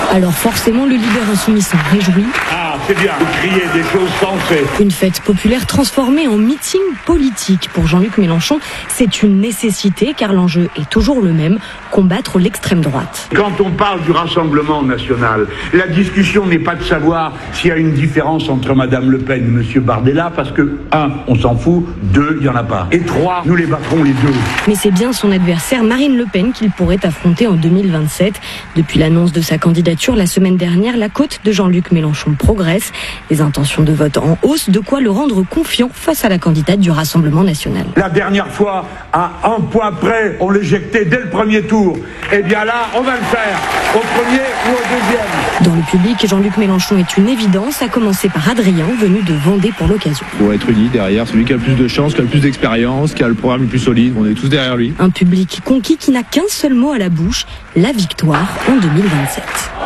Alors forcément, le leader insoumis s'en réjouit. Ah, c'est bien, vous criez des choses sensées. Une fête populaire transformée en meeting politique. Pour Jean-Luc Mélenchon, c'est une nécessité car l'enjeu est toujours le même, combattre l'extrême droite. Quand on parle du Rassemblement national, la discussion n'est pas de savoir s'il y a une différence entre Madame Le Pen et Monsieur Bardella, parce que 1, on s'en fout, 2, il n'y en a pas. Et 3, nous les battrons les deux. Mais c'est bien son adversaire Marine Le Pen qu'il pourrait affronter en 2027. Depuis l'annonce de sa candidature la semaine dernière, la cote de Jean-Luc Mélenchon progresse. Les intentions de vote en hausse, de quoi le rendre confiant face à la candidate du Rassemblement national. La dernière fois, à 1 point près, on l'éjectait dès le premier tour. Eh bien là, on va le faire, au premier ou au deuxième. Dans le public, Jean-Luc Mélenchon est une évidence, à commencer par Adrien, venu de Vendée pour l'occasion. Il faut être uni derrière celui qui a le plus de chance, qui a le plus d'expérience, qui a le programme le plus solide. On est tous derrière lui. Un public conquis qui n'a qu'un seul mot à la bouche, la victoire en 2027.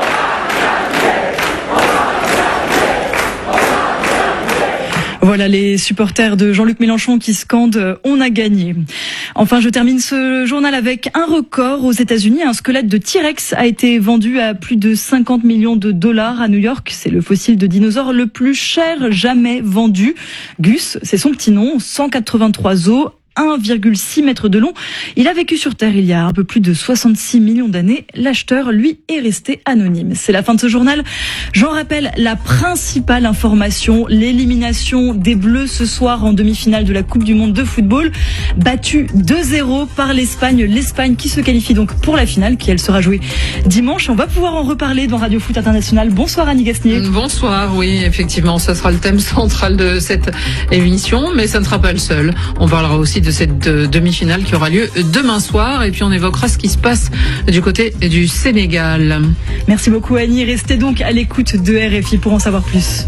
Voilà les supporters de Jean-Luc Mélenchon qui scandent « On a gagné ». Enfin, je termine ce journal avec un record aux États-Unis. Un squelette de T-Rex a été vendu à plus de 50 millions de dollars à New York. C'est le fossile de dinosaure le plus cher jamais vendu. Gus, c'est son petit nom, 183 os. 1,6 mètres de long. Il a vécu sur Terre il y a un peu plus de 66 millions d'années. L'acheteur, lui, est resté anonyme. C'est la fin de ce journal. J'en rappelle la principale information, l'élimination des Bleus ce soir en demi-finale de la Coupe du Monde de football. Battue 2-0 par l'Espagne. L'Espagne qui se qualifie donc pour la finale, qui elle sera jouée dimanche. On va pouvoir en reparler dans Radio Foot International. Bonsoir Annie Gasnier. Bonsoir, oui, effectivement, ça sera le thème central de cette émission, mais ça ne sera pas le seul. On parlera aussi de cette demi-finale qui aura lieu demain soir et puis on évoquera ce qui se passe du côté du Sénégal. Merci beaucoup Annie, restez donc à l'écoute de RFI pour en savoir plus.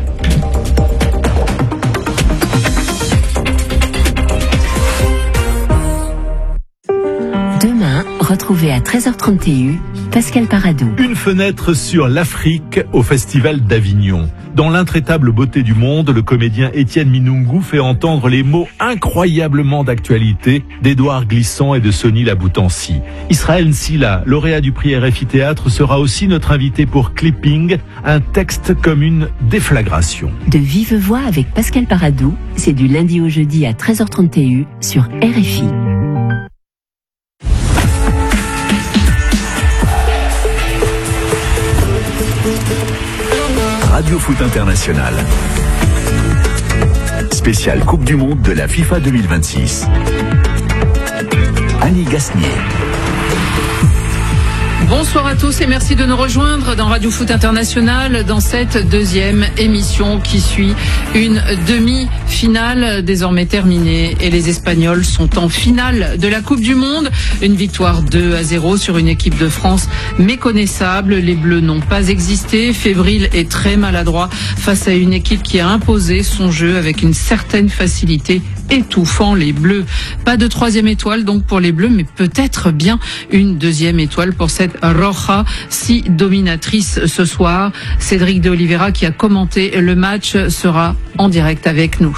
Demain, retrouvez à 13h30 TU Pascal Paradou. Une fenêtre sur l'Afrique au Festival d'Avignon. Dans l'intraitable beauté du monde, le comédien Étienne Minungu fait entendre les mots incroyablement d'actualité d'Édouard Glissant et de Sonny Laboutancy. Israël Nsila, lauréat du prix RFI Théâtre, sera aussi notre invité pour Clipping, un texte comme une déflagration. De vive voix avec Pascal Paradou, c'est du lundi au jeudi à 13h30 TU sur RFI. Radio Foot International. Spéciale Coupe du Monde de la FIFA 2026. Annie Gasnier. Bonsoir à tous et merci de nous rejoindre dans Radio Foot International dans cette deuxième émission qui suit une demi-finale désormais terminée et les Espagnols sont en finale de la Coupe du Monde. Une victoire 2-0 sur une équipe de France méconnaissable. Les Bleus n'ont pas existé, fébriles et très maladroits face à une équipe qui a imposé son jeu avec une certaine facilité, étouffant les Bleus. Pas de troisième étoile donc pour les Bleus, mais peut-être bien une deuxième étoile pour cette Roja si dominatrice ce soir. Cédric de Oliveira qui a commenté le match sera en direct avec nous.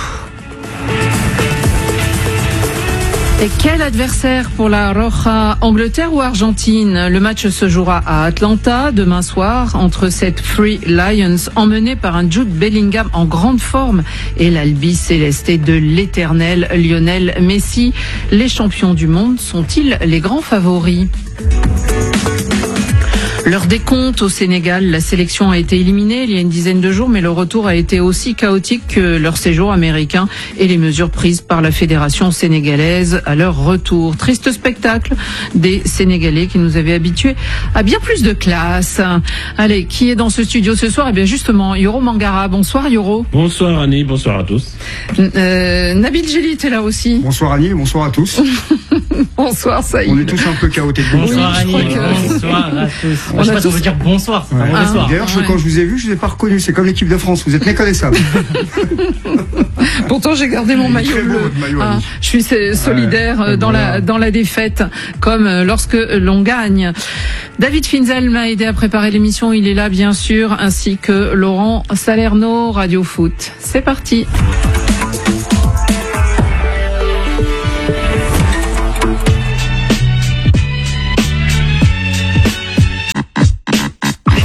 Et quel adversaire pour la Roja, Angleterre ou Argentine? Le match se jouera à Atlanta demain soir entre cette Three Lions emmenée par un Jude Bellingham en grande forme et l'Albi Céleste de l'éternel Lionel Messi. Les champions du monde sont-ils les grands favoris? Leur décompte au Sénégal, la sélection a été éliminée il y a une dizaine de jours, mais le retour a été aussi chaotique que leur séjour américain et les mesures prises par la fédération sénégalaise à leur retour. Triste spectacle des Sénégalais qui nous avaient habitués à bien plus de classe. Allez, qui est dans ce studio ce soir? Eh bien justement, Yoro Mangara. Bonsoir Yoro. Bonsoir Annie, bonsoir à tous. Nabil Jelly est là aussi. Bonsoir Annie, bonsoir à tous. Bonsoir Saïd. On est tous un peu chaotiques. Bonsoir oui, Annie, bonsoir à tous. Je sais pas si on veut dire bonsoir, c'est un mauvais soir. D'ailleurs, quand je vous ai vu, je vous ai pas reconnu. C'est comme l'équipe de France, vous êtes méconnaissables. Pourtant, j'ai gardé mon maillot bleu. Je suis solidaire dans la défaite, comme lorsque l'on gagne. David Finzel m'a aidé à préparer l'émission. Il est là, bien sûr, ainsi que Laurent Salerno, Radio Foot. C'est parti.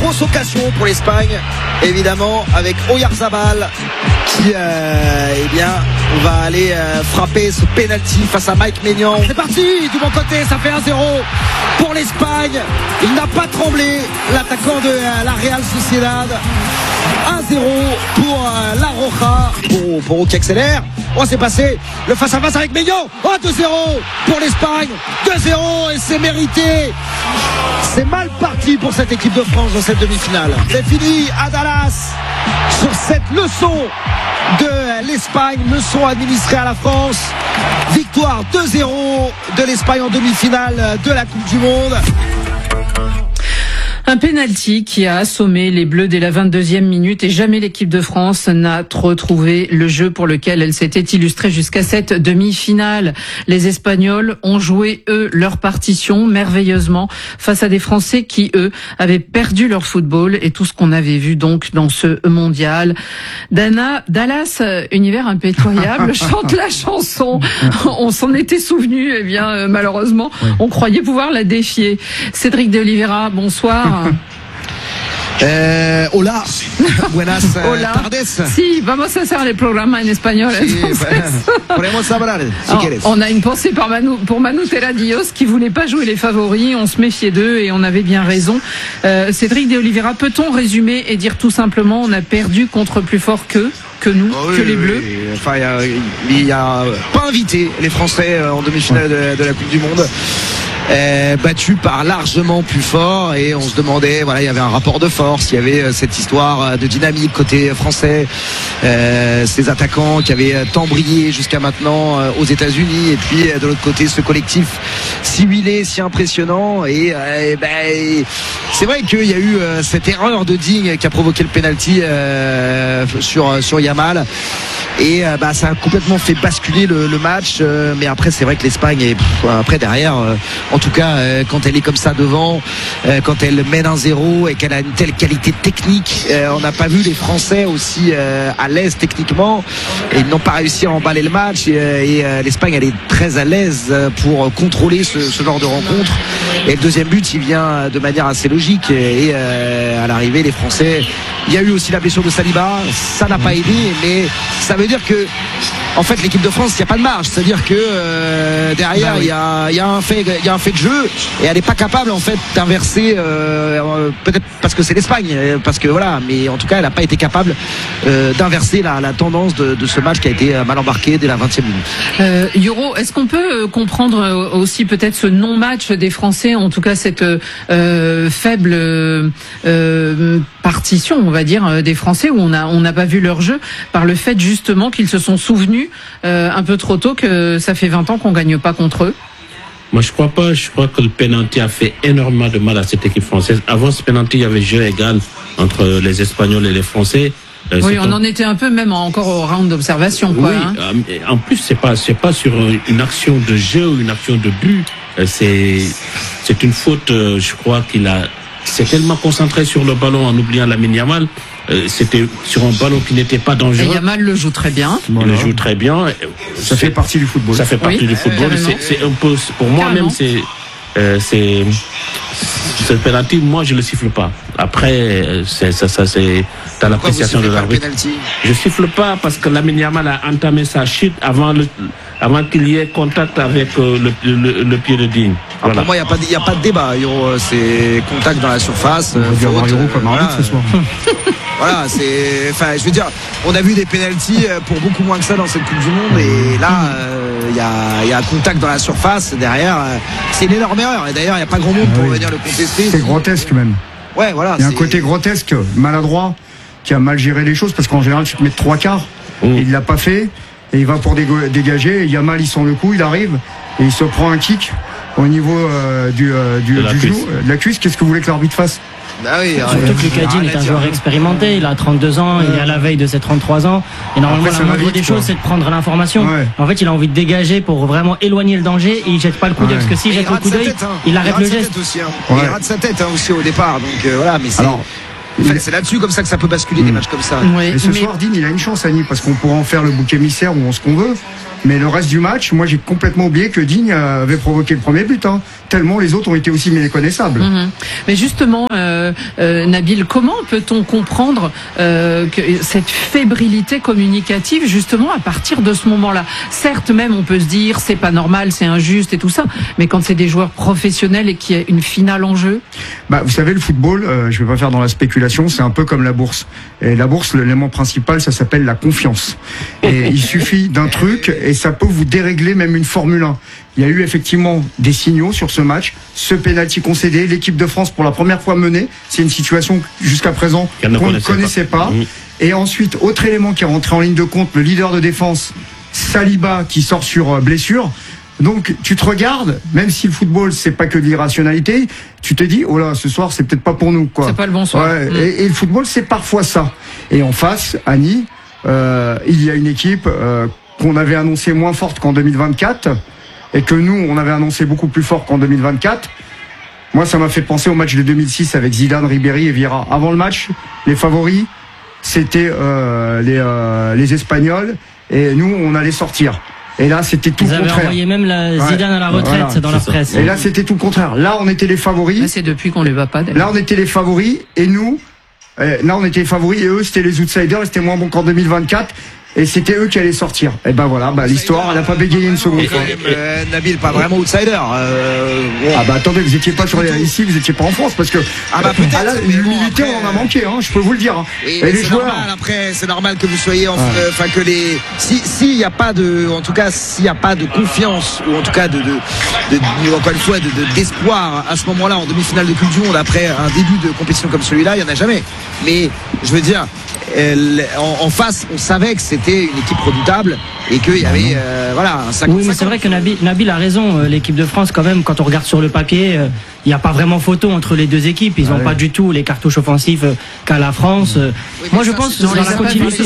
grosse occasion pour l'Espagne, évidemment, avec Oyarzabal qui va aller frapper ce penalty face à Mike Maignan. C'est parti du bon côté, ça fait 1-0 pour l'Espagne. Il n'a pas tremblé, l'attaquant de la Real Sociedad. 1-0 pour La Roja, pour qui accélère. C'est passé le face-à-face avec Maignan. 2-0 pour l'Espagne. 2-0 et c'est mérité. C'est mal parti pour cette équipe de France dans cette demi-finale. C'est fini à Dallas sur cette leçon de l'Espagne, leçon administrée à la France. Victoire 2-0 de l'Espagne en demi-finale de la Coupe du Monde. Un penalty qui a assommé les Bleus dès la 22e minute et jamais l'équipe de France n'a retrouvé le jeu pour lequel elle s'était illustrée jusqu'à cette demi-finale. Les Espagnols ont joué, eux, leur partition merveilleusement face à des Français qui, eux, avaient perdu leur football et tout ce qu'on avait vu donc dans ce mondial. Dallas, univers impitoyable, chante la chanson. On s'en était souvenu, malheureusement, on croyait pouvoir la défier. Cédric de Oliveira, bonsoir. Hola, buenas tardes. Si, vamos a hacer el programa en español. Podemos hablar, si quieres. On a une pensée pour Manu Terradillos qui voulait pas jouer les favoris. On se méfiait d'eux et on avait bien raison. Cédric de Oliveira, peut-on résumer et dire tout simplement on a perdu contre plus fort que nous, que les Bleus? Enfin, il y a pas invité les Français en demi-finale de la Coupe du Monde. Battu par largement plus fort et on se demandait, il y avait un rapport de force, il y avait cette histoire de dynamique côté français, ces attaquants qui avaient tant brillé jusqu'à maintenant aux États-Unis et puis de l'autre côté ce collectif si huilé, si impressionnant et c'est vrai qu'il y a eu cette erreur de Digne qui a provoqué le penalty sur Yamal. Et ça a complètement fait basculer le match, mais après c'est vrai que l'Espagne est après derrière, en tout cas quand elle est comme ça devant, quand elle mène 1-0 et qu'elle a une telle qualité technique, on n'a pas vu les Français aussi à l'aise techniquement et ils n'ont pas réussi à emballer le match et l'Espagne elle est très à l'aise pour contrôler ce genre de rencontre et le deuxième but il vient de manière assez logique et à l'arrivée les Français, il y a eu aussi la blessure de Saliba, ça n'a pas aidé mais ça veut dire que en fait l'équipe de France il n'y a pas de marge, c'est-à-dire que derrière il y a un fait de jeu et elle n'est pas capable en fait d'inverser peut-être parce que c'est l'Espagne parce que mais en tout cas elle n'a pas été capable d'inverser la tendance de ce match qui a été mal embarqué dès la 20e minute. Yoro, est-ce qu'on peut comprendre aussi peut-être ce non-match des Français, en tout cas cette faible partition on va dire des Français où on n'a pas vu leur jeu par le fait justement qu'ils se sont souvenus un peu trop tôt que ça fait 20 ans qu'on gagne pas contre eux? Moi, je crois pas. Je crois que le penalty a fait énormément de mal à cette équipe française. Avant ce penalty, il y avait jeu égal entre les Espagnols et les Français. Oui, on en était un peu même encore au round d'observation, quoi. Oui, en plus, c'est pas sur une action de jeu ou une action de but. C'est une faute. Je crois s'est tellement concentré sur le ballon en oubliant Lamine Yamal. C'était sur un ballon qui n'était pas dangereux. Et Yamal le joue très bien. Il le joue très bien. Ça fait partie du football. Ça fait partie du football. C'est un peu, pour moi même, c'est ce penalty, moi je le siffle pas. Après, c'est dans l'appréciation de l'arbitre. Je siffle pas parce que Lamine Yamal a entamé sa chute avant qu'il y ait contact avec le pied de Digne. Voilà. Pour moi, il y a pas de débat. C'est contact dans la surface. On va dire Yoro comme arbitre ce soir. Voilà, je veux dire, on a vu des pénaltys pour beaucoup moins que ça dans cette Coupe du Monde et là, il y a un contact dans la surface derrière. C'est une énorme erreur et d'ailleurs, il n'y a pas grand monde pour venir le contester. C'est grotesque même. Ouais, voilà. Il y a un côté grotesque, maladroit, qui a mal géré les choses parce qu'en général, tu te mets 3/4 et il l'a pas fait et il va pour dégager. Et Yamal, il sent le coup, il arrive et il se prend un kick au niveau du genou, de la cuisse. Qu'est-ce que vous voulez que l'arbitre fasse? Surtout que Lucas Digne est un joueur expérimenté, il a 32 ans, il est à la veille de ses 33 ans et normalement la moindre des choses c'est de prendre l'information. En fait il a envie de dégager pour vraiment éloigner le danger et il jette pas le coup d'œil parce que s'il jette le coup d'œil il arrête le geste. Il rate sa tête aussi au départ donc voilà mais c'est là-dessus comme ça que ça peut basculer des matchs comme ça. Et ce soir Digne il a une chance Annie parce qu'on pourra en faire le bouc émissaire ou ce qu'on veut Mais le reste du match, moi j'ai complètement oublié que Digne avait provoqué le premier but, tellement les autres ont été aussi méconnaissables. Mais justement, Nabil, comment peut-on comprendre que cette fébrilité communicative justement à partir de ce moment-là? Certes, même on peut se dire c'est pas normal, c'est injuste et tout ça, mais quand c'est des joueurs professionnels et qu'il y a une finale en jeu. Vous savez, le football, je vais pas faire dans la spéculation, c'est un peu comme la bourse. Et la bourse, l'élément principal, ça s'appelle la confiance. Et il suffit d'un truc et ça peut vous dérégler même une Formule 1. Il y a eu effectivement des signaux sur ce match, ce pénalty concédé, l'équipe de France pour la première fois menée. C'est une situation jusqu'à présent qu'on ne connaissait pas. Et ensuite, autre élément qui est rentré en ligne de compte, le leader de défense, Saliba, qui sort sur blessure. Donc tu te regardes, même si le football c'est pas que de l'irrationalité, tu te dis oh là ce soir c'est peut-être pas pour nous quoi. C'est pas le bon soir. Et le football c'est parfois ça. Et en face, Annie, il y a une équipe qu'on avait annoncée moins forte qu'en 2024 et que nous on avait annoncé beaucoup plus fort qu'en 2024. Moi ça m'a fait penser au match de 2006 avec Zidane, Ribéry et Vieira. Avant le match, les favoris c'était les Espagnols et nous on allait sortir. Et là, c'était tout le contraire. Ils avaient envoyé même Zidane à la retraite dans la presse. Et là, c'était tout le contraire. Là, on était les favoris. Là, c'est depuis qu'on les va pas. Là, on était les favoris. Et nous, là, on était les favoris. Et eux, c'était les outsiders. Et c'était moins bon qu'en 2024. Et c'était eux qui allaient sortir. Et voilà, l'histoire, elle n'a pas bégayé une seconde fois. Nabil, pas vraiment outsider. Attendez, vous étiez pas ici, vous étiez pas en France, parce que l'humilité, on en a manqué, je peux vous le dire. Et les joueurs. Normal, après, c'est normal que vous soyez, que les, s'il n'y a pas de, en tout cas, s'il n'y a pas de confiance, ou en tout cas encore une fois, d'espoir à ce moment-là en demi-finale de Coupe du Monde après un début de compétition comme celui-là, il y en a jamais. Mais je veux dire. En face, on savait que c'était une équipe redoutable et qu'il y avait un 50-50. Oui, mais c'est vrai que Nabil a raison. L'équipe de France, quand même, quand on regarde sur le papier, il n'y a pas vraiment photo entre les deux équipes. Ils n'ont pas du tout les cartouches offensives qu'a la France. Moi, je pense que dans la continuité.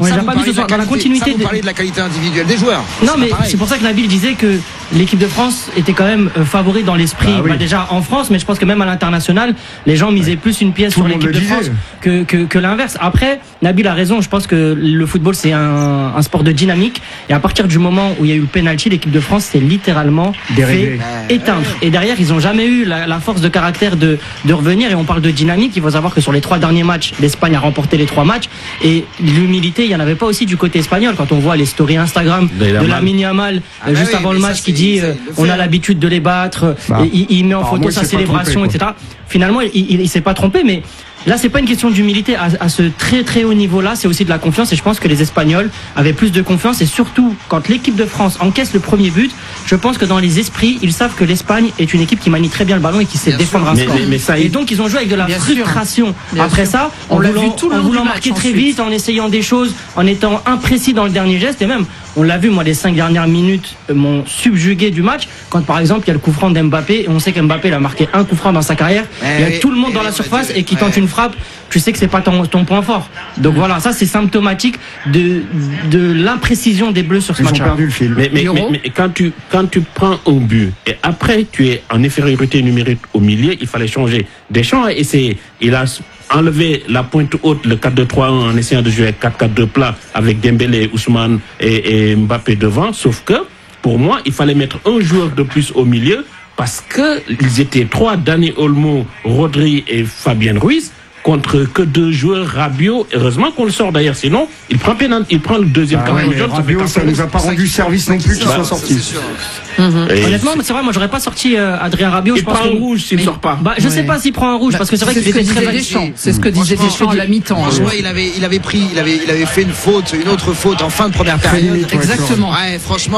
Dans la continuité. Vous parlez de la qualité individuelle des joueurs. Non, mais c'est pour ça que Nabil disait que l'équipe de France était quand même favori dans l'esprit. Déjà en France, mais je pense que même à l'international, les gens misaient plus une pièce sur l'équipe de France que l'inverse. Après, Nabil a raison. Je pense que le football, c'est un sport de dynamique. Et à partir du moment où il y a eu le penalty, l'équipe de France s'est littéralement fait éteindre. Et derrière, ils n'ont jamais eu la force de caractère de revenir. Et on parle de dynamique. Il faut savoir que sur les 3 derniers matchs, l'Espagne a remporté les 3 matchs. Et l'humilité, il n'y en avait pas aussi du côté espagnol. Quand on voit les stories Instagram de Lamine Yamal juste avant le match qui dit on a l'habitude de les battre. Il met en photo sa célébration, etc. Finalement, il s'est pas trompé, mais là, c'est pas une question d'humilité à ce très très haut niveau-là, c'est aussi de la confiance. Et je pense que les Espagnols avaient plus de confiance. Et surtout, quand l'équipe de France encaisse le premier but, je pense que dans les esprits, ils savent que l'Espagne est une équipe qui manie très bien le ballon et qui sait défendre un score. Et donc, ils ont joué avec de la frustration. Après ça, en voulant marquer très vite, en essayant des choses, en étant imprécis dans le dernier geste. Et même, on l'a vu, moi, les 5 dernières minutes m'ont subjugué du match. Quand, par exemple, il y a le coup franc d'Mbappé, et on sait qu'Mbappé il a marqué un coup franc dans sa carrière. Il y a tout le monde dans la surface et qui tente une frappe, tu sais que c'est pas ton point fort. Donc voilà, ça c'est symptomatique de l'imprécision des Bleus sur ce match. Ils ont perdu le fil. Mais quand tu prends un but et après tu es en infériorité numérique au milieu, il fallait changer. Deschamps a essayé. Il a enlevé la pointe haute, le 4-2-3-1 en essayant de jouer 4-4-2 plat avec Dembélé, Ousmane et Mbappé devant. Sauf que pour moi, il fallait mettre un joueur de plus au milieu parce que ils étaient 3, Dani Olmo, Rodri et Fabien Ruiz, contre que 2 joueurs. Rabiot, heureusement qu'on le sort d'ailleurs, sinon il prend le deuxième carton jaune. Rabiot, ça nous a pas rendu service non plus qu'il soit sorti. Honnêtement, c'est vrai, moi j'aurais pas sorti Adrien Rabiot. Il prend un rouge s'il sort pas. Je sais pas s'il prend un rouge parce que c'est vrai qu'il était très Deschamps. C'est ce que disait Deschamps à la mi-temps. Franchement, il avait fait une autre faute en fin de première période. Exactement. Ouais, franchement,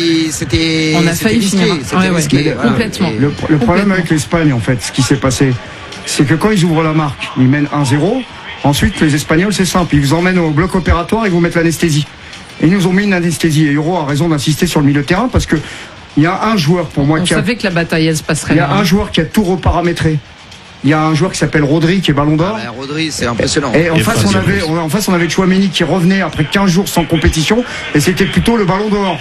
on a failli finir. C'était risqué. Complètement. Le problème avec l'Espagne, en fait, ce qui s'est passé, c'est que quand ils ouvrent la marque, ils mènent 1-0. Ensuite, les Espagnols, c'est simple. Ils vous emmènent au bloc opératoire et vous mettent l'anesthésie. Et ils nous ont mis une anesthésie. Et Euro a raison d'insister sur le milieu de terrain parce que il y a un joueur pour moi on savait que la bataille elle se passerait. Il y a un joueur qui a tout reparamétré. Il y a un joueur qui s'appelle Rodri qui est Ballon d'Or. Rodri, c'est impressionnant. Et en face, on avait Tchouaméni qui revenait après 15 jours sans compétition et c'était plutôt le Ballon d'Or.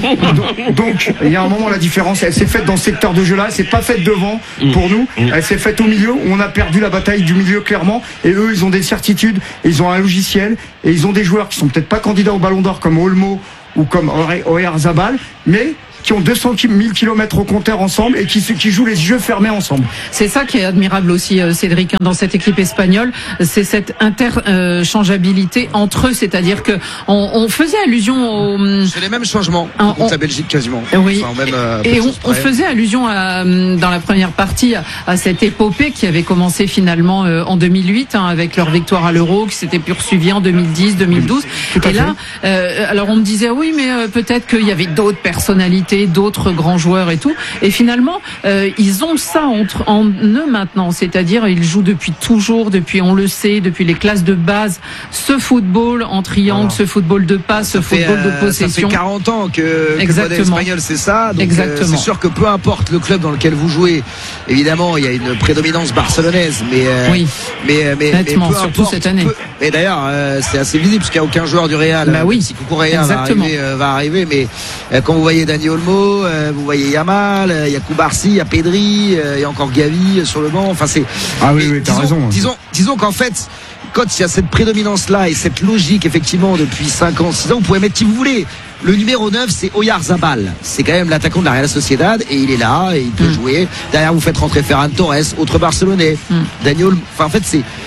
donc, il y a un moment, la différence, elle s'est faite dans ce secteur de jeu-là, elle s'est pas faite devant pour nous, elle s'est faite au milieu où on a perdu la bataille du milieu clairement et eux, ils ont des certitudes, ils ont un logiciel et ils ont des joueurs qui sont peut-être pas candidats au Ballon d'Or comme Olmo ou comme Oyarzabal, mais qui ont 200 000 km au compteur ensemble et qui jouent les yeux fermés ensemble. C'est ça qui est admirable aussi, Cédric, dans cette équipe espagnole, c'est cette interchangeabilité entre eux, c'est-à-dire que on faisait allusion c'est les mêmes changements contre la Belgique quasiment. Oui. Enfin, même, et on faisait allusion dans la première partie à cette épopée qui avait commencé finalement en 2008 avec leur victoire à l'Euro, qui s'était poursuivie en 2010, 2012. Et là, alors on me disait oui, mais peut-être qu'il y avait d'autres personnalités, d'autres grands joueurs et tout. Et finalement, ils ont ça en eux maintenant. C'est-à-dire, ils jouent depuis toujours, on le sait, depuis les classes de base, ce football en triangle, ce football de passe, ce football de possession. Ça fait 40 ans que le modèle espagnol, c'est ça. Donc, c'est sûr que peu importe le club dans lequel vous jouez, évidemment, il y a une prédominance barcelonaise, mais nettement, surtout cette année. Et d'ailleurs, c'est assez visible parce qu'il n'y a aucun joueur du Real. Si Cucurella va arriver, mais quand vous voyez Dani Olmo, vous voyez Yamal, il y a Koubarsi, il y a Pedri, il y a encore Gavi sur le banc. Enfin, c'est. Ah oui, t'as raison. Disons qu'en fait, quand il y a cette prédominance-là et cette logique, effectivement, depuis 5 ans, 6 ans, vous pouvez mettre qui vous voulez. Le numéro 9, c'est Oyarzabal. C'est quand même l'attaquant de la Real Sociedad et il est là et il peut jouer. Derrière, vous faites rentrer Ferran Torres, autre Barcelonais. Daniel. Enfin, en fait,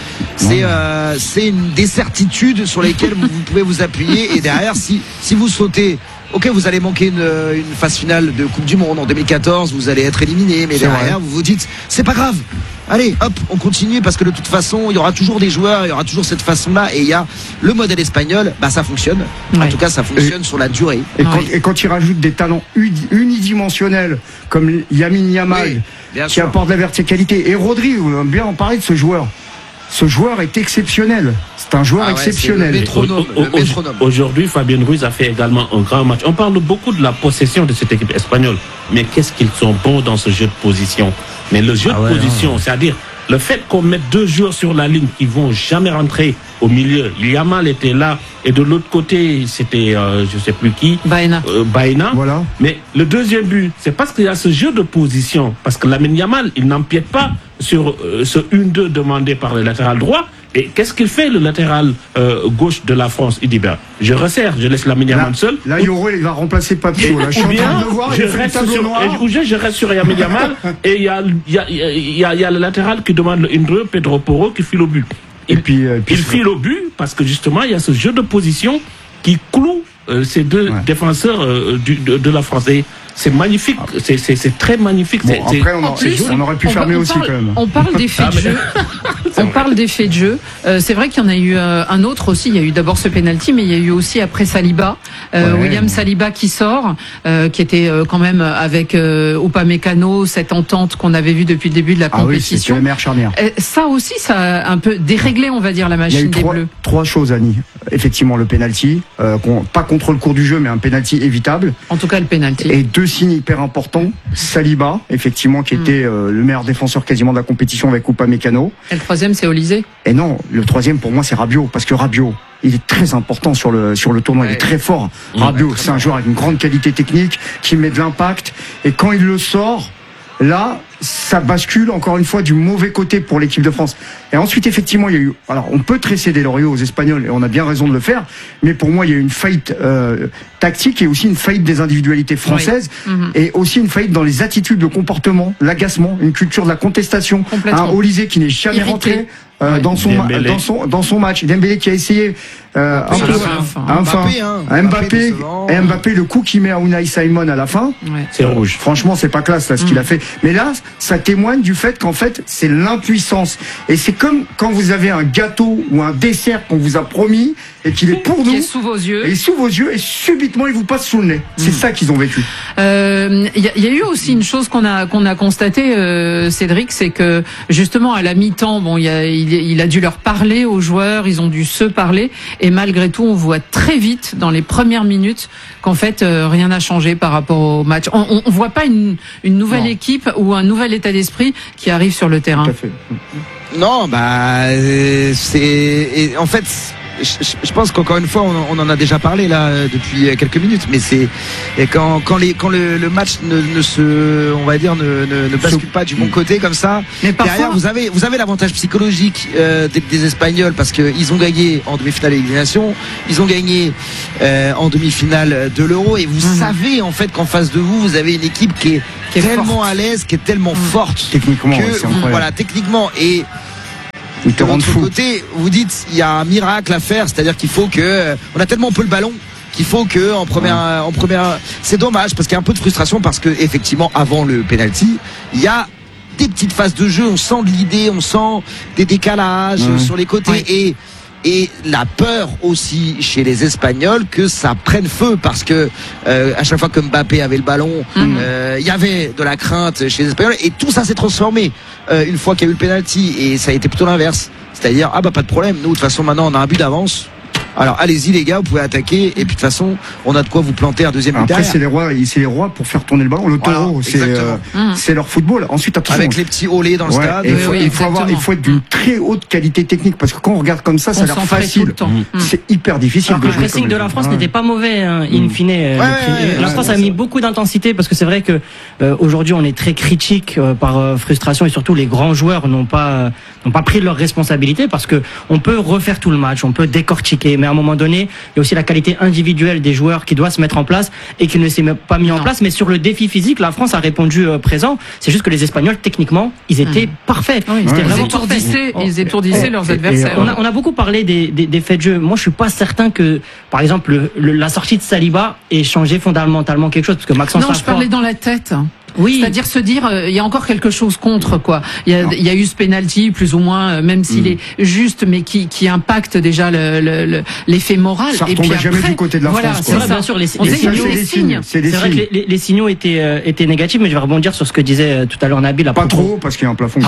c'est des certitudes sur lesquelles vous pouvez vous appuyer. Et derrière, si vous sautez, ok, vous allez manquer une phase finale de Coupe du Monde en 2014, vous allez être éliminé, mais derrière, vous vous dites, c'est pas grave. Allez, hop, on continue parce que de toute façon, il y aura toujours des joueurs, il y aura toujours cette façon-là, et il y a le modèle espagnol, ça fonctionne. En tout cas, ça fonctionne sur la durée. Et quand il rajoute des talents unidimensionnels comme Lamine Yamal, qui apporte la verticalité, et Rodri, on va bien en parler de ce joueur. Ce joueur est exceptionnel. C'est un joueur exceptionnel. Le métronome. Aujourd'hui, Fabien Ruiz a fait également un grand match. On parle beaucoup de la possession de cette équipe espagnole. Mais qu'est-ce qu'ils sont bons dans ce jeu de position. Mais le jeu de position, c'est-à-dire le fait qu'on mette 2 joueurs sur la ligne qui vont jamais rentrer au milieu. Yamal était là et de l'autre côté, c'était je sais plus qui. Baena. Voilà. Mais le deuxième but, c'est parce qu'il y a ce jeu de position. Parce que Lamine Yamal, il n'empiète pas sur ce 1-2 demandé par le latéral droit. Et qu'est-ce qu'il fait, le latéral gauche de la France? Il dit, je resserre, je laisse Lamine Yamal seul. Là, Yoro, il va remplacer Papio. Là, je reste sur Lamine Yamal et il y a le latéral qui demande le 1-2, Pedro Porro, qui file au but. Il file au but parce que justement, il y a ce jeu de position qui cloue ces deux défenseurs de la France. Et c'est magnifique, c'est très magnifique. Après, on aurait pu fermer aussi quand même. On parle d'effet de jeu. On parle d'effet de jeu. C'est vrai qu'il y en a eu un autre aussi. Il y a eu d'abord ce penalty, mais il y a eu aussi après Saliba, William Saliba qui sort, qui était quand même avec Upamecano, cette entente qu'on avait vue depuis le début de la compétition. Oui, c'est la meilleure charnière. Ça aussi, ça a un peu déréglé, on va dire, la machine des Bleus. 3 choses, Annie. Effectivement, le penalty, pas contre le cours du jeu, mais un penalty évitable. En tout cas, le penalty. Et 2 signes hyper importants. Saliba, effectivement, qui était le meilleur défenseur quasiment de la compétition avec Upamecano. Et le troisième, c'est Olysée. Et non, le troisième pour moi, c'est Rabiot, parce que Rabiot, il est très important sur le tournoi, il est très fort. Rabiot, c'est un joueur avec une grande qualité technique, qui met de l'impact, et quand il le sort, là, ça bascule encore une fois du mauvais côté pour l'équipe de France. Et ensuite, effectivement, il y a eu. Alors, on peut tresser des lauriers aux Espagnols et on a bien raison de le faire. Mais pour moi, il y a eu une faillite tactique et aussi une faillite des individualités françaises et aussi une faillite dans les attitudes, le comportement, l'agacement, une culture de la contestation. Un Olysée qui n'est jamais rentré dans son match. Dembélé qui a essayé Mbappé, le coup qu'il met à Unai Simon à la fin, c'est rouge. Franchement, c'est pas classe là ce qu'il a fait. Mais là, ça témoigne du fait qu'en fait, c'est l'impuissance. Et c'est comme quand vous avez un gâteau ou un dessert qu'on vous a promis et qu'il est pour nous, qui est sous vos yeux, et subitement il vous passe sous le nez. C'est ça qu'ils ont vécu. Il y a eu aussi une chose qu'on a constaté, Cédric, c'est que justement à la mi-temps, il a dû leur parler aux joueurs, ils ont dû se parler, et malgré tout, on voit très vite dans les premières minutes qu'en fait rien n'a changé par rapport au match. On voit pas une nouvelle équipe ou un nouvel état d'esprit qui arrive sur le terrain. Tout à fait. Non, en fait, je pense qu'encore une fois, on en a déjà parlé là depuis quelques minutes, mais c'est quand le match on va dire ne bascule pas du bon côté comme ça. Mais derrière, vous avez l'avantage psychologique des Espagnols parce que ils ont gagné en demi-finale d'élimination, ils ont gagné en demi-finale de l'Euro, et vous savez en fait qu'en face de vous avez une équipe qui est tellement forte, à l'aise, qui est tellement forte techniquement, voilà, techniquement, et de l'autre côté, vous dites il y a un miracle à faire, c'est-à-dire qu'il faut que on a tellement peu le ballon qu'il faut que en première, c'est dommage parce qu'il y a un peu de frustration parce que effectivement avant le penalty, il y a des petites phases de jeu, on sent de l'idée, on sent des décalages sur les côtés, et la peur aussi chez les Espagnols que ça prenne feu parce que à chaque fois que Mbappé avait le ballon, il y avait de la crainte chez les Espagnols, et tout ça s'est transformé une fois qu'il y a eu le penalty, et ça a été plutôt l'inverse, c'est-à-dire pas de problème, nous de toute façon maintenant on a un but d'avance. Alors allez-y les gars, vous pouvez attaquer, et puis de toute façon on a de quoi vous planter un deuxième but derrière. Après c'est les rois pour faire tourner le ballon. Le taureau, c'est leur football. Ensuite attention, avec les petits olés dans le stade. Il faut être d'une très haute qualité technique, parce que quand on regarde comme ça a l'air facile. C'est hyper difficile. Alors, le pressing de la France n'était pas mauvais, in fine. La France a mis beaucoup d'intensité, parce que c'est vrai que aujourd'hui on est très critique par frustration, et surtout les grands joueurs n'ont pas pris leurs responsabilités, parce que on peut refaire tout le match, on peut décortiquer, mais à un moment donné, il y a aussi la qualité individuelle des joueurs qui doit se mettre en place et qui ne s'est pas mis en place. Mais sur le défi physique, la France a répondu présent. C'est juste que les Espagnols, techniquement, ils étaient parfaits. C'était vraiment parfait. Ils étourdissaient leurs adversaires. On a beaucoup parlé des faits de jeu. Moi, je suis pas certain que, par exemple, la sortie de Saliba ait changé fondamentalement quelque chose, parce que Maxence Lafroy... Non, je parlais dans la tête. Oui. C'est-à-dire se dire, il y a encore quelque chose contre, quoi. Il y a eu ce penalty, plus ou moins, même s'il est juste, mais qui impacte déjà l'effet moral. Ça retombe jamais du côté de la France. C'est vrai, bien sûr, les signes. C'est vrai que les signaux étaient négatifs, mais je vais rebondir sur ce que disait tout à l'heure Nabil. Pas trop, parce qu'il y a un plafond.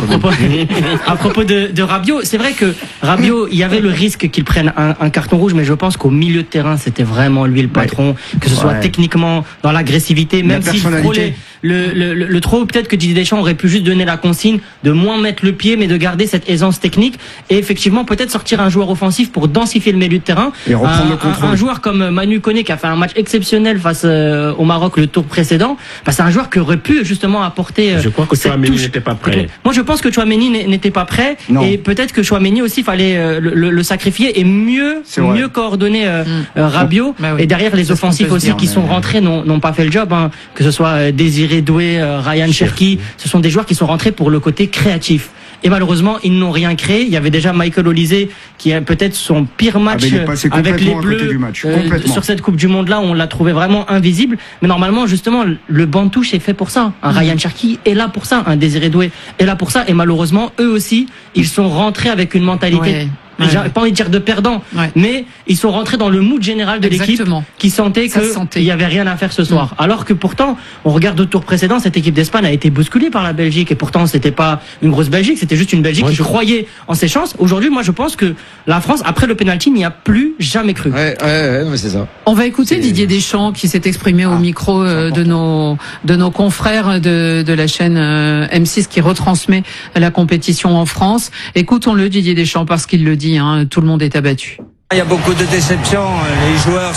À propos de Rabiot, c'est vrai que Rabiot, il y avait le risque qu'il prenne un carton rouge, mais je pense qu'au milieu de terrain, c'était vraiment lui le patron, que ce soit techniquement, dans l'agressivité, même s'il frôlait le trop, peut-être que Didier Deschamps aurait pu juste donner la consigne de moins mettre le pied, mais de garder cette aisance technique, et effectivement peut-être sortir un joueur offensif pour densifier le milieu de terrain, et reprendre le contrôle. Un joueur comme Manu Koné, qui a fait un match exceptionnel face au Maroc le tour précédent, c'est un joueur qui aurait pu justement apporter je crois que Chouameni n'était pas prêt. Moi je pense que Chouameni n'était pas prêt, et peut-être que Chouameni aussi fallait le sacrifier et mieux coordonner Rabiot, et derrière les offensifs aussi qui sont rentrés n'ont pas fait le job, que ce soit Désiré Doué, Ryan Cherki, ce sont des joueurs qui sont rentrés pour le côté créatif. Et malheureusement, ils n'ont rien créé. Il y avait déjà Michael Olise qui a peut-être son pire match avec les Bleus sur cette Coupe du Monde-là. On l'a trouvé vraiment invisible. Mais normalement, justement, le banc de touche est fait pour ça. Un Ryan Cherki est là pour ça. Un Désiré Doué est là pour ça. Et malheureusement, eux aussi, ils sont rentrés avec une mentalité... J'ai pas envie de dire de perdant, mais ils sont rentrés dans le mood général de l'équipe qui sentait qu'il y avait rien à faire ce soir. Alors que pourtant, on regarde au tour précédent, cette équipe d'Espagne a été bousculée par la Belgique, et pourtant c'était pas une grosse Belgique, c'était juste une Belgique qui croyait en ses chances. Aujourd'hui, moi je pense que la France, après le penalty, n'y a plus jamais cru. Ouais, mais c'est ça. On va écouter Didier Deschamps qui s'est exprimé au micro de nos confrères de la chaîne M6 qui retransmet la compétition en France. Écoutons-le, Didier Deschamps, parce qu'il le dit. Tout le monde est abattu. Il y a beaucoup de déceptions. Les joueurs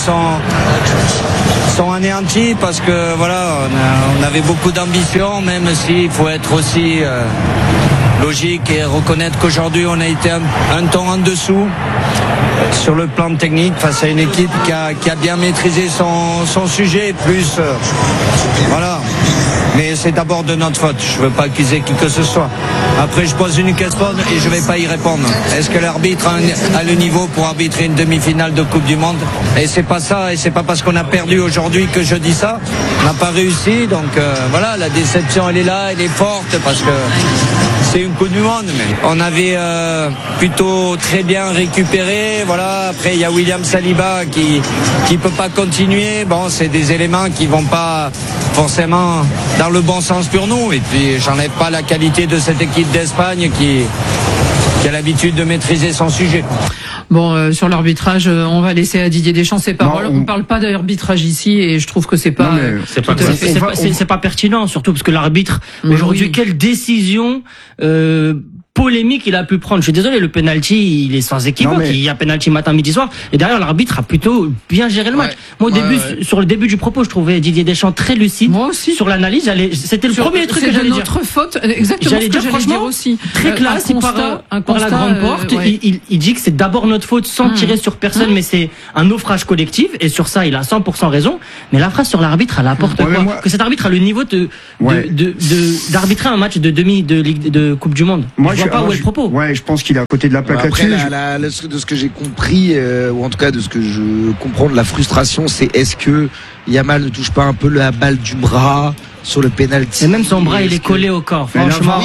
sont anéantis parce que voilà, on avait beaucoup d'ambition, même s'il faut être aussi logique et reconnaître qu'aujourd'hui on a été un ton en dessous sur le plan technique face à une équipe qui a bien maîtrisé son sujet, plus voilà. Mais c'est d'abord de notre faute. Je veux pas accuser qui que ce soit. Après, je pose une question et je vais pas y répondre. Est-ce que l'arbitre a le niveau pour arbitrer une demi-finale de Coupe du Monde? Et c'est pas ça, et c'est pas parce qu'on a perdu aujourd'hui que je dis ça. On n'a pas réussi, donc voilà, la déception elle est là, elle est forte parce que c'est une Coupe du Monde. Mais on avait plutôt très bien récupéré. Voilà. Après, il y a William Saliba qui peut pas continuer. Bon, c'est des éléments qui vont pas forcément dans le bon sens pour nous. Et puis, j'enlève pas la qualité de cette équipe d'Espagne qui a l'habitude de maîtriser son sujet. Bon, sur l'arbitrage, on va laisser à Didier Deschamps ses paroles. On parle pas d'arbitrage ici, et je trouve que c'est pas c'est pas pertinent, surtout parce que l'arbitre aujourd'hui, quelle décision polémique il a pu prendre. Je suis désolé, le penalty, il est sans équivoque. Il y a penalty matin, midi, soir. Et derrière, l'arbitre a plutôt bien géré le match. Moi, sur le début du propos, je trouvais Didier Deschamps très lucide. Moi aussi. Sur l'analyse, c'était le premier truc que j'allais dire. C'est notre faute. Exactement j'allais ce que j'allais dire aussi. Très classe, par la grande porte. Il dit que c'est d'abord notre faute sans tirer sur personne, mais c'est un naufrage collectif. Et sur ça, il a 100% raison. Mais la phrase sur l'arbitre, elle apporte quoi? Que cet arbitre a le niveau d'arbitrer un match de demi de Coupe du Monde. Moi, je vois pas où est le propos. Ouais, je pense qu'il est à côté de la plaque après, là-dessus. de ce que j'ai compris, ou en tout cas de ce que je comprends de la frustration, c'est est-ce que Yamal ne touche pas un peu la balle du bras sur le penalty? Et même son bras, il est collé au corps. Franchement,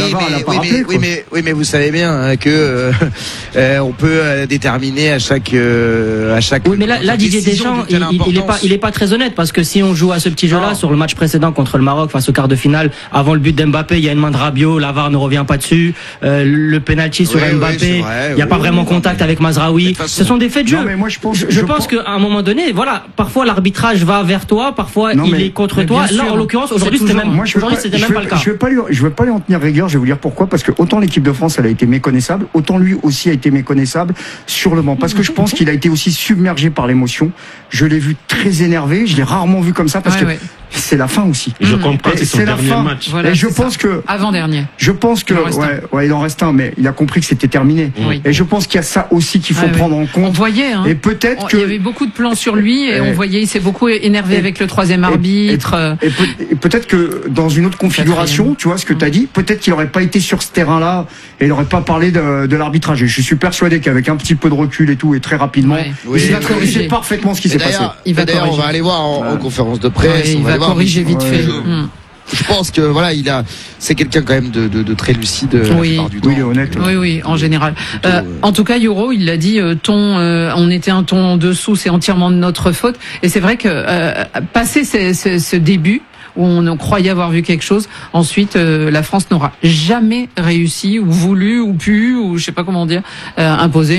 oui, mais vous savez bien que on peut déterminer à chaque. Oui, mais là Didier Deschamps, il est pas très honnête parce que si on joue à ce petit jeu-là sur le match précédent contre le Maroc face au quart de finale, avant le but d'Mbappé, il y a une main de Rabiot, la VAR ne revient pas dessus. Le penalty sur Mbappé, il n'y a pas vraiment contact avec Mazraoui. Ce sont des faits de jeu. Mais moi, je pense qu'à un moment donné, voilà, parfois l'arbitrage va vers toi, parfois il est contre toi. Là, en l'occurrence, aujourd'hui, c'était même pas le cas. Je vais pas lui en tenir rigueur. Je vais vous dire pourquoi. Parce que autant l'équipe de France, elle a été méconnaissable, autant lui aussi a été méconnaissable sur le banc. Parce que je pense qu'il a été aussi submergé par l'émotion. Je l'ai vu très énervé. Je l'ai rarement vu comme ça parce que c'est la fin aussi. Je comprends. C'est son dernier match. Voilà, et je pense que avant-dernier. Je pense que il en reste un, mais il a compris que c'était terminé. Et je pense qu'il y a ça aussi qu'il faut prendre en compte. On voyait. Et peut-être que il y avait beaucoup de plans sur lui et on voyait il s'est beaucoup énervé avec le troisième arbitre. Et peut-être que dans une autre configuration, tu vois ce que tu as dit, peut-être qu'il n'aurait pas été sur ce terrain-là et il n'aurait pas parlé de l'arbitrage. Et je suis persuadé qu'avec un petit peu de recul et tout, et très rapidement, il va corriger parfaitement ce qui s'est passé. D'ailleurs, on va aller voir en conférence de presse. Il va corriger vite fait. Je pense que c'est quelqu'un quand même de très lucide. Oui, il est honnête. Oui, en général. En tout cas, Yoro, il l'a dit, on était un ton en dessous, c'est entièrement de notre faute. Et c'est vrai que passé ce début, où on croyait avoir vu quelque chose. Ensuite, la France n'aura jamais réussi, ou voulu, ou pu, ou je sais pas comment dire, imposer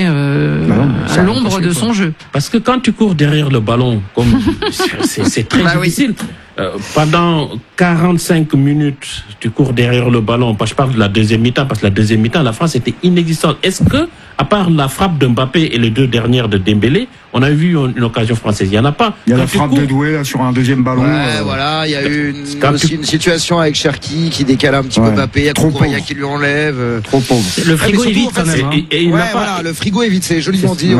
l'ombre de son jeu. Parce que quand tu cours derrière le ballon, comme c'est très difficile. Pendant 45 minutes, tu cours derrière le ballon. Je parle de la deuxième mi-temps, parce que la deuxième mi-temps, la France était inexistante. Est-ce que, à part la frappe de Mbappé et les deux dernières de Dembélé, on a vu une occasion française? Il y en a pas. Il y a la frappe de Doué là sur un deuxième ballon. Voilà, il y a eu aussi une situation avec Cherki qui décale un petit peu Mbappé, il y a Koukouria qui lui enlève. Trop pauvre. Le frigo est vide quand même. Le frigo est vide, c'est joliment dit.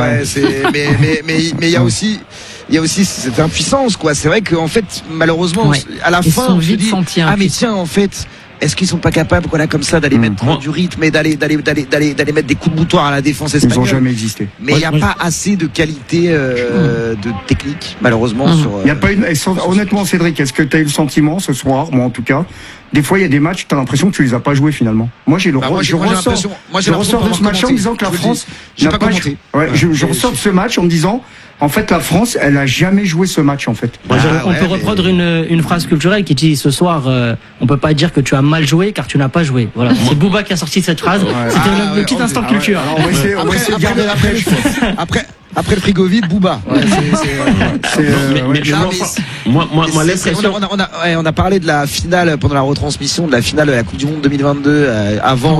Mais il y a aussi. Il y a aussi cette impuissance, quoi. C'est vrai qu'en fait, malheureusement, à la fin, on se dit, mais tiens, en fait, est-ce qu'ils sont pas capables, comme ça, d'aller mettre du rythme et d'aller mettre des coups de boutoir à la défense espagnole? Ils n'ont jamais existé. Mais il n'y a pas assez de qualité de technique, malheureusement. Il y a pas honnêtement, Cédric, est-ce que tu as eu le sentiment ce soir, moi en tout cas, des fois il y a des matchs, tu as l'impression que tu les as pas joués finalement. Moi je ressors de ce match en me disant que la France n'a pas joué. Je ressors de ce match en me disant, en fait, la France, elle a jamais joué ce match, en fait. On peut reprendre une phrase culturelle qui dit ce soir, on peut pas dire que tu as mal joué car tu n'as pas joué. Voilà. C'est Bouba qui a sorti cette phrase. C'était le petit instant culture. Alors, on va essayer de garder la pêche. Après le frigo vide, Bouba. Moi, l'impression. On a parlé de la finale pendant la retransmission de la finale de la Coupe du Monde 2022 avant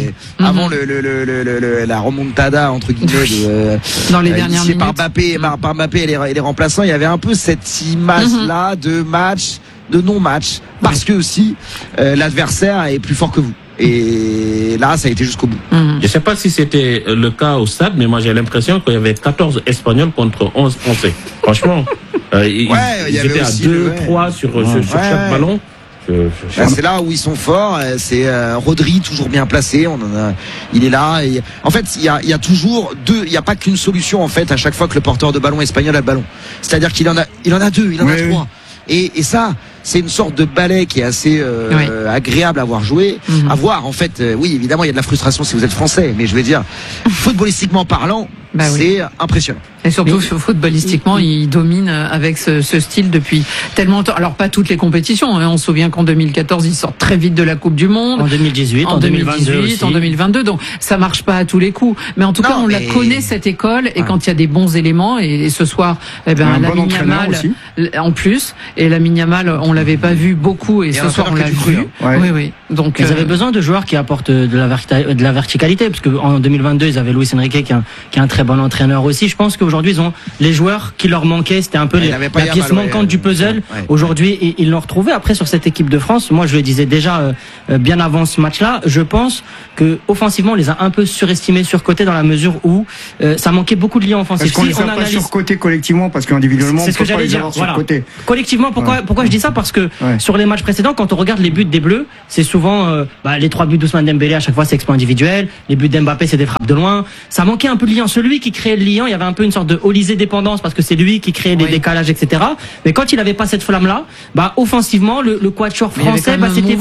la remontada entre guillemets dans les dernières minutes par Mbappé et les remplaçants. Il y avait un peu cette image là de match, de non-match, parce que aussi l'adversaire est plus fort que vous. Et là, ça a été jusqu'au bout. Je ne sais pas si c'était le cas au stade, mais moi j'ai l'impression qu'il y avait 14 Espagnols contre 11 Français. Franchement, ils étaient à 2-3 sur chaque ballon. C'est là où ils sont forts. C'est Rodri, toujours bien placé. Il est là. Et, en fait, il y a toujours deux. Il n'y a pas qu'une solution en fait à chaque fois que le porteur de ballon espagnol a le ballon. C'est-à-dire qu'il en a deux, il en a trois. Et ça, c'est une sorte de balai qui est assez agréable à voir jouer, à voir en fait. Oui, évidemment, il y a de la frustration si vous êtes français, mais je veux dire, footballistiquement parlant, c'est impressionnant. Et surtout, footballistiquement, il domine avec ce style depuis tellement longtemps. Alors, pas toutes les compétitions. Hein. On se souvient qu'en 2014, il sort très vite de la Coupe du Monde. En 2018, en 2022 en 2022. Donc, ça marche pas à tous les coups. Mais en tout cas, on la connaît, cette école. Et quand il y a des bons éléments, et ce soir, Lamine Yamal, en plus. Et Lamine Yamal, on l'avait pas vu beaucoup. Et ce soir, on l'a vu. Oui. Donc, ils avaient besoin de joueurs qui apportent de la verticalité. Parce qu'en 2022, ils avaient Luis Enrique, qui est un très bon entraîneur aussi. Je pense qu'aujourd'hui, ils ont les joueurs qui leur manquaient. C'était un peu la pièce manquante du puzzle. Aujourd'hui, ils l'ont retrouvé. Après, sur cette équipe de France, moi, je le disais déjà bien avant ce match-là, je pense que offensivement, on les a un peu surestimés, surcotés, dans la mesure où ça manquait beaucoup de liens offensifs. Est-ce qu'on les a pas surcotés collectivement, parce qu'individuellement, c'est ce que j'allais dire. Voilà. Collectivement, pourquoi je dis ça? Parce que sur les matchs précédents, quand on regarde les buts des Bleus, c'est souvent les 3 buts d'Ousmane Dembélé, à chaque fois c'est exploit individuel. Les buts d'Mbappé, c'est des frappes de loin. Ça manquait un peu de lien. Celui qui créait le lien, il y avait un peu une sorte de Olysée dépendance, parce que c'est lui qui créait des décalages, etc. Mais quand il avait pas cette flamme-là, offensivement, le quatuor français,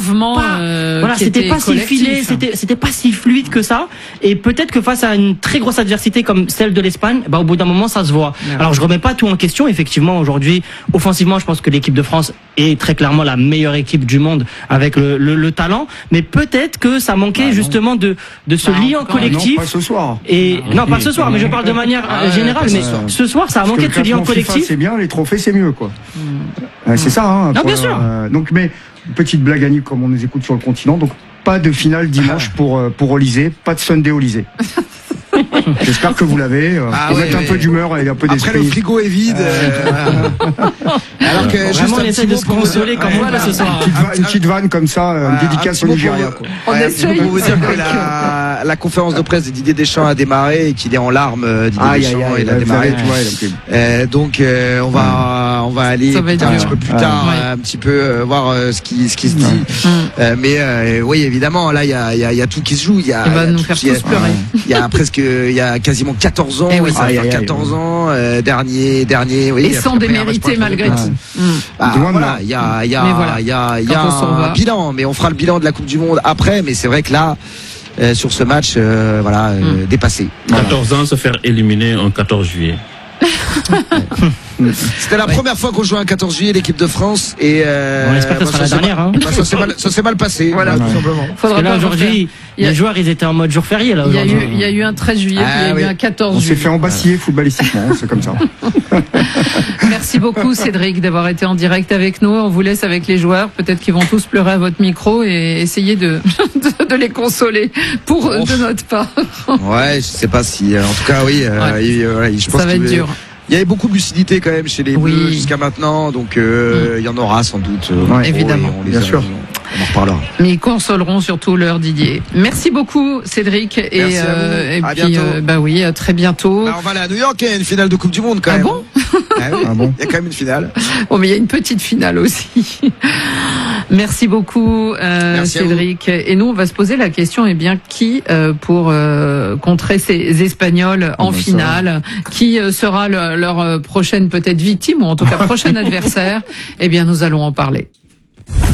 c'était pas si filé, c'était pas si fluide que ça. Et peut-être que face à une très grosse adversité comme celle de l'Espagne, au bout d'un moment, ça se voit. Alors, je remets pas tout en question. Effectivement, aujourd'hui, offensivement, je pense que l'équipe de France est très clairement la meilleure équipe du monde avec le talent. Mais peut-être que ça manquait justement de ce lien collectif. Non, pas ce soir. Et non, pas ce soir, mais je parle de manière générale. Mais ce soir, ça a manqué de ce lien collectif. C'est bien, les trophées, c'est mieux, quoi. C'est ça, hein. Non, bien sûr. Donc, mais petite blague à nous, comme on nous écoute sur le continent. Donc, pas de finale dimanche pour Olysée, pas de Sunday Olysée. J'espère que vous l'avez. Pour mettre un peu d'humeur et un peu d'esprit. Après, le frigo est vide. Alors que vraiment, on essaie de se consoler comme on peut ce soir. Une petite vanne comme ça, une dédicace au Nigeria. On essaye. Pour vous dire que la conférence de presse de Didier Deschamps a démarré et qu'il est en larmes. Didier Deschamps, il a démarré. Donc, on va aller un petit peu plus tard, un petit peu voir ce qui se dit. Mais oui, évidemment, là, il y a tout qui se joue. Il va nous faire tous pleurer. Il y a quasiment 14 ans, ça va faire 14 ans, dernier, oui. Et sans démériter malgré tout. Voilà, il y a un bilan, mais on fera le bilan de la Coupe du Monde après, mais c'est vrai que là, sur ce match, dépassé. 14 ans, se faire éliminer en 14 juillet. C'était la première fois qu'on jouait un 14 juillet l'équipe de France et on espère que ce sera la dernière. Ça s'est mal passé. Voilà, tout simplement. Parce que là aujourd'hui, les joueurs ils étaient en mode jour férié là. Il y a eu un 13 juillet, puis il y a eu un 14 juillet. On s'est fait embasiller footballistiquement, c'est comme ça. Merci beaucoup Cédric d'avoir été en direct avec nous. On vous laisse avec les joueurs. Peut-être qu'ils vont tous pleurer à votre micro et essayer de les consoler de notre part. Ouais, je sais pas si. En tout cas, oui. Je pense ça va être dur. Il y avait beaucoup de lucidité quand même chez les Bleus jusqu'à maintenant, donc il y en aura sans doute. Évidemment, bien sûr. On en reparlera. Mais ils consoleront surtout leur Didier. Merci beaucoup Cédric et puis oui, à très bientôt. On va aller à New York, il y a une finale de Coupe du Monde quand même. Bon il y a quand même une finale. Bon, mais il y a une petite finale aussi. Merci beaucoup Cédric. Et nous on va se poser la question qui pour contrer ces Espagnols en finale, qui sera leur prochaine peut-être victime ou en tout cas prochain adversaire. Eh bien nous allons en parler.